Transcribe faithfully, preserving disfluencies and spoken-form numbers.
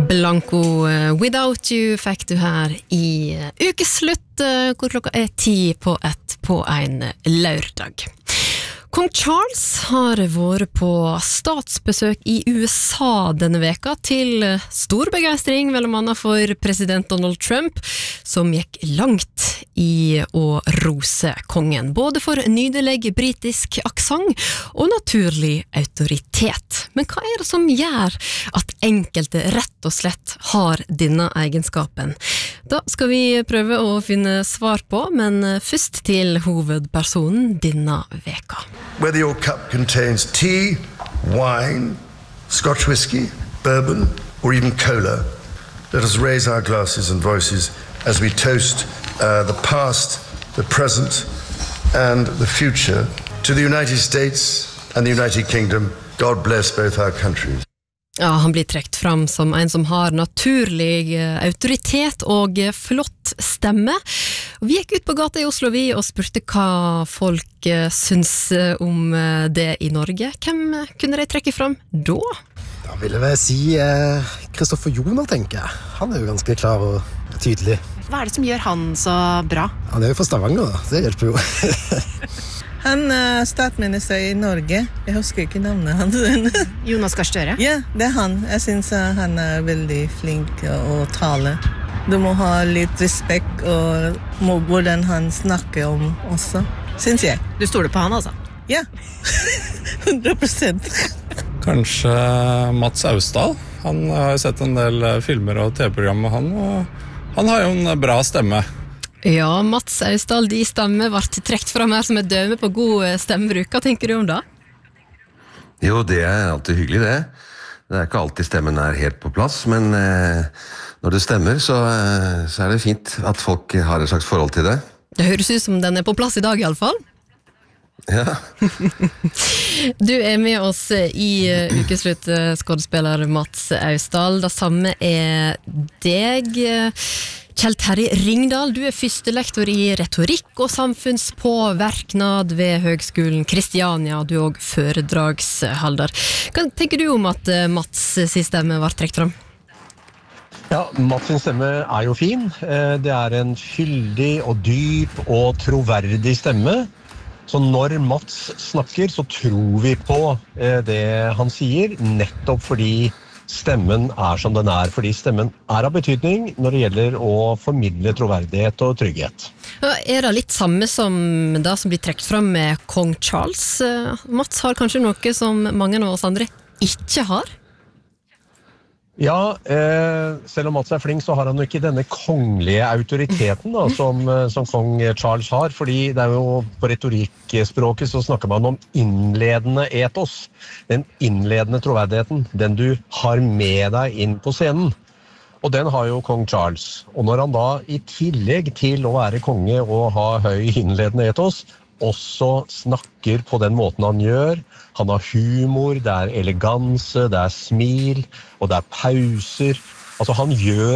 Blanco Without You fikk du her i ukeslutt, hvor klokka er ti på ett på en lørdag. Kong Charles har vært på statsbesøk i U S A denne veka til stor begeistring, mellom annet for president Donald Trump, som gikk langt i å rose kongen, både for nydelig britisk aksent og naturlig autoritet. Men hva er det som gjør at enkelte rett og slett har denne egenskapen? Da skal vi prøve å finne svar på, men først til hovedpersonen denne veka. Whether your cup contains tea, wine, Scotch whiskey, bourbon, or even cola, let us raise our glasses and voices as we toast uh, the past, the present, and the future to the United States and the United Kingdom. God bless both our countries. Ja, han blir trekt fram som en som har naturlig autoritet og flott stemme. Vi gikk ut på gata i Oslo vi og spurte hva folk syns om det i Norge. Hvem kunne de trekke fram da? Da vil jeg vel si Kristoffer eh, Joner, tenker jeg. Han er jo ganske klar og tydelig. Hva er det som gjør han så bra? Han er jo fra Stavanger, da. Det hjelper jo. Han er statsminister i Norge. Jeg husker ikke navnet hans. Jonas Gahr Støre? Ja, det er han. Jeg synes han er veldig flink å tale. Du må ha litt respekt og må, hvordan han snakker om også, synes jeg. Du stoler på han, altså? Ja, hundre prosent. Kanskje Mats Austdal. Han har jo sett en del filmer og tv-program med han, og han har jo en bra stemme. Ja, Mats Austdal, de stemme ble trekt fram her som et døme på god stemmebruk. Hva tenker du om det? Jo, det er alltid hyggelig det. Det er ikke alltid stemmen er helt på plass, men eh, når det stemmer så, eh, så er det fint at folk har et slags forhold til det. Det høres ut som den er på plass i dag i alle fall. Ja. Du er med oss i ukeslutt, skådespiller Mats Austdal. Det samme er deg, Kjell Terje Ringdal. Du er førstelektor i retorikk og samfunnspåverknad ved Høgskolen Kristiania. Du er også foredragsholder. Hva tenker du om at Mats sin stemme var trekt fram? Ja, Mats sin stemme er jo fin. Det er en fyldig og dyp og troverdig stemme. Så når Mats snakker, så tror vi på det han sier, nettopp fordi stemmen er som den er, fordi stemmen er av betydning når det gjelder å formidle troverdighet og trygghet. Er det litt samme som det som blir trekt fram med kong Charles? Mats har kanskje noe som mange av oss andre ikke har? Ja, eh, selv om Mats er flink, så har han jo ikke denne kongelige autoriteten da, som, som kong Charles har, fordi det er jo på retorikkspråket så snakker man om innledende etos, den innledende troverdigheten, den du har med deg inn på scenen. Og den har jo kong Charles. Og når han da i tillegg til å være konge og ha høy innledende etos, også snakker på den måten han gjør. Han har humor, det er eleganse, det er smil, og det er pauser. Altså han gjør